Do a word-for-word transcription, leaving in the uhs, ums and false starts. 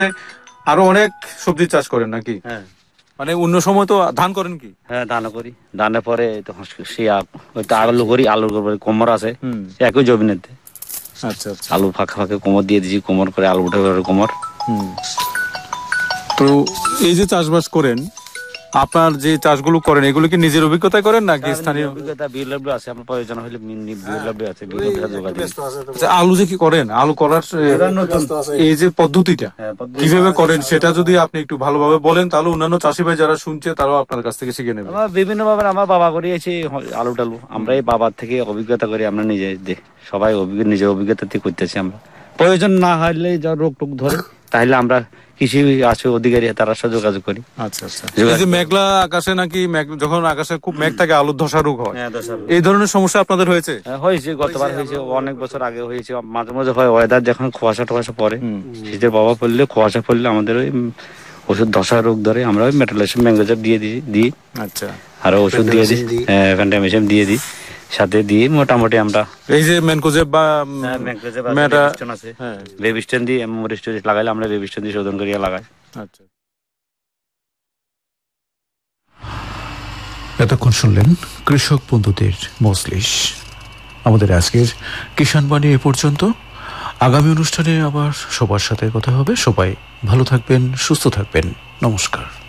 আরো অনেক সবজি চাষ করেন নাকি? হ্যাঁ, মানে অন্য সময় তো ধান করেন কি? হ্যাঁ ধান করি। ধানের পরে তখন সে ওই তো আলু করি, আলুর উপরে কোমর আছে হুম, একই জমিনেতে। আচ্ছা আচ্ছা। আলু ফাঁকে ফাঁকে কোমর দিয়ে দিয়েছি, কোমর করে আলু উঠে কোমর। হুম। তো এই যে চাষবাস করেন, আপনার যে চাষগুলো করেন এগুলো কি নিজের অভিজ্ঞতায় করেন নাকি স্থানীয়? অভিজ্ঞতা বিএলডব্লিউ আছে, আমার প্রয়োজন হলে বিএলডব্লিউ আছে, বিএলডব্লিউ যোগাযোগ। আচ্ছা, আলু যে কি করেন, আলু করার এই যে পদ্ধতিটা কিভাবে করেন সেটা যদি আপনি একটু ভালোভাবে বলেন তাহলে অন্যান্য চাষি ভাই যারা শুনছে তারাও আপনার কাছ থেকে শিখে নেবে। আমার বিভিন্ন ভাবে আমার বাবা করিয়েছে আলু টালু, আমরা এই বাবার থেকে অভিজ্ঞতা করি, আমরা নিজে সবাই অভিজ্ঞতা নিজের অভিজ্ঞতা থেকে করতেছি। আমরা প্রয়োজন না হলে যা রোগ টোক ধরে তাহলে আমরা কৃষি আছে অধিকারী তার সাথে যোগাযোগ করি। আচ্ছা আচ্ছা। এই যে মেঘলা আকাশে নাকি যখন আকাশে খুব মেঘ থাকে আলুর ধসা রোগ হয়, এই ধরনের সমস্যা আপনাদের হয়েছে? হয়েছে, গতবার হয়েছে, অনেক বছর আগে হয়েছে। মাঝে মাঝে হয় ওয়েদার যখন কুয়াশা টুয়াশা পড়ে, শীতের প্রভাব পড়লে কুয়াশা পড়লে আমাদের ওই ওষুধ ধসা রোগ ধরে, আমরা ওই মেটালাইসিস ম্যাঙ্গোজাব দিয়ে দিই দিই আচ্ছা, আর ওষুধ দিয়ে দিই, ফ্যান্টামিশন দিয়ে দিই সাথে দিয়ে মোটামুটি আমরা এই যে ম্যানকোজেব বা মেটা আছে বেবিস্টেন দিয়ে মোরিস্টোর লাগাইলে আমরা বেবিস্টেন দিয়ে শোধন করিয়া লাগাই। আচ্ছা। এতক্ষণ শুনলেন কৃষক বন্ধুদের মজলিস। আমাদের আজকের কিষাণ বাণী এ পর্যন্ত। আগামী অনুষ্ঠানে আবার সবার সাথে কথা হবে। সবাই ভালো থাকবেন, সুস্থ থাকবেন। নমস্কার।